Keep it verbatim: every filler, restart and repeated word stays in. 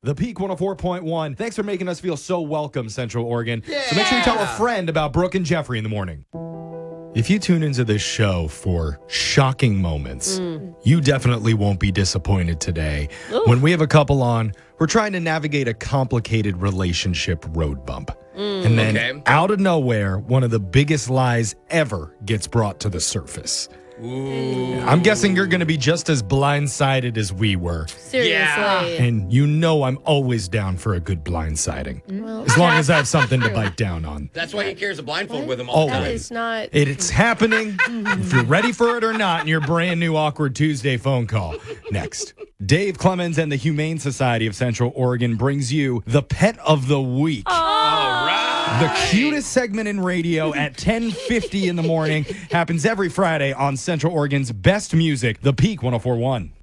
The Peak one oh four point one. Thanks for making us feel so welcome, Central Oregon. Yeah. So make sure you tell a friend about Brooke and Jeffrey in the morning. If you tune into this show for shocking moments, mm. you definitely won't be disappointed today. Ooh. When we have a couple on, we're trying to navigate a complicated relationship road bump. Mm. And then okay. out of nowhere, one of the biggest lies ever gets brought to the surface. Ooh. I'm guessing you're going to be just as blindsided as we were. Seriously. Yeah. And you know I'm always down for a good blindsiding. Well, as long as I have something to bite down on. That's why he carries a blindfold what? with him all the time. That is not... It, it's happening. If you're ready for it or not in your brand new Awkward Tuesday phone call. Next. Dave Clemens and the Humane Society of Central Oregon brings you the Pet of the Week. Oh. All right. The cutest segment in radio at ten fifty in the morning happens every Friday on Central Oregon's best music, The Peak one oh four point one.